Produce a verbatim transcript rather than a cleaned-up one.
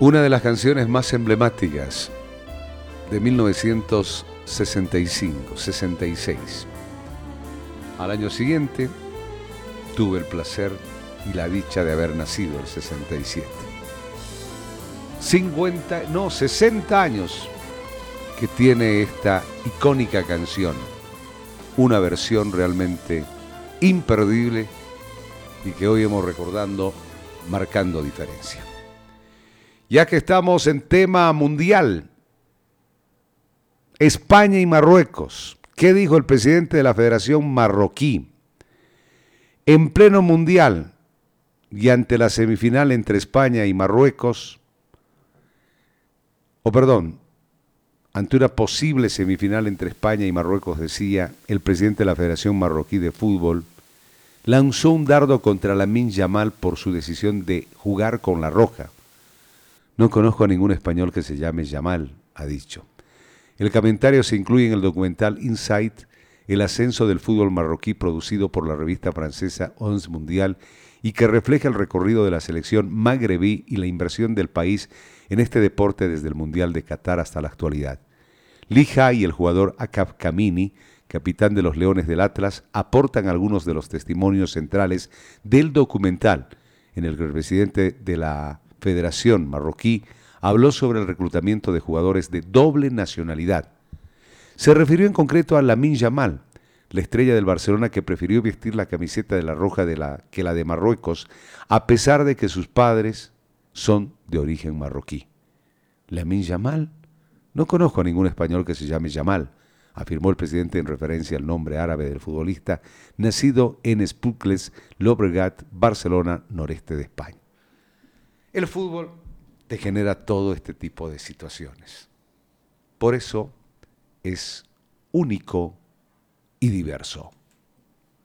Una de las canciones más emblemáticas de mil novecientos sesenta y cinco, sesenta y seis. Al año siguiente tuve el placer y la dicha de haber nacido el sesenta y siete. cincuenta, no, sesenta años que tiene esta icónica canción. Una versión realmente imperdible y que hoy hemos recordando, marcando diferencia. Ya que estamos en tema mundial, España y Marruecos. ¿Qué dijo el presidente de la Federación Marroquí? En pleno mundial y ante la semifinal entre España y Marruecos, o perdón, ante una posible semifinal entre España y Marruecos, decía el presidente de la Federación Marroquí de Fútbol, lanzó un dardo contra Lamine Yamal por su decisión de jugar con la roja. No conozco a ningún español que se llame Yamal, ha dicho. El comentario se incluye en el documental Insight, el ascenso del fútbol marroquí, producido por la revista francesa Onze Mondial y que refleja el recorrido de la selección magrebí y la inversión del país en este deporte desde el Mundial de Qatar hasta la actualidad. Lija y el jugador Acab Kamini, capitán de los Leones del Atlas, aportan algunos de los testimonios centrales del documental, en el que el presidente de la Federación Marroquí habló sobre el reclutamiento de jugadores de doble nacionalidad. Se refirió en concreto a Lamine Yamal, la estrella del Barcelona que prefirió vestir la camiseta de la roja de la, que la de Marruecos, a pesar de que sus padres son de origen marroquí. ¿Lamine Yamal? No conozco a ningún español que se llame Yamal, afirmó el presidente en referencia al nombre árabe del futbolista, nacido en Esplugues, Llobregat, Barcelona, noreste de España. El fútbol te genera todo este tipo de situaciones. Por eso es único y diverso.